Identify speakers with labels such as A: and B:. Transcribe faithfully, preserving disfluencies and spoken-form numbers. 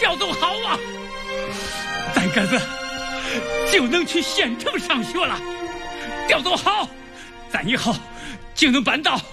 A: 刁总好啊，咱哥子就能去县城上学了。刁总好，咱以后就能搬到